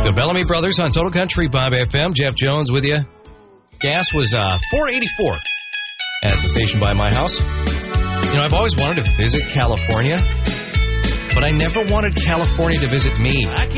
The Bellamy Brothers on Total Country Bob FM. Jeff Jones with you. Gas was $4.84 at the station by my house. You know, I've always wanted to visit California, but I never wanted California to visit me.